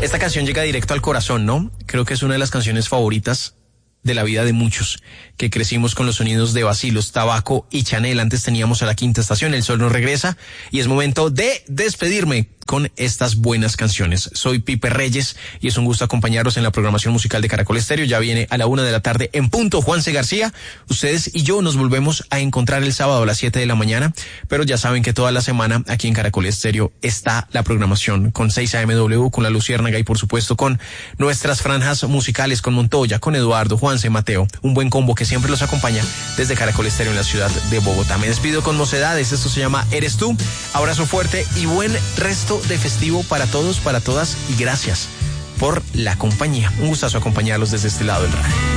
Esta canción llega directo al corazón, ¿no? Creo que es una de las canciones favoritas de la vida de muchos, que crecimos con los sonidos de Bacilos, Tabaco y Chanel. Antes teníamos a La Quinta Estación, El Sol nos regresa, y es momento de despedirme con estas buenas canciones. Soy Pipe Reyes y es un gusto acompañarlos en la programación musical de Caracol Estéreo. Ya viene a la 1:00 p.m. en punto Juanse García. Ustedes y yo nos volvemos a encontrar el sábado a las 7 de la mañana, pero ya saben que toda la semana aquí en Caracol Estéreo está la programación con 6 AMW, con La Luciérnaga y por supuesto con nuestras franjas musicales, con Montoya, con Eduardo, Juanse, Mateo. Un buen combo que siempre los acompaña desde Caracol Estéreo en la ciudad de Bogotá. Me despido con Mocedades. Esto se llama Eres Tú. Abrazo fuerte y buen resto de festivo para todos, para todas, y gracias por la compañía. Un gustazo acompañarlos desde este lado del radio.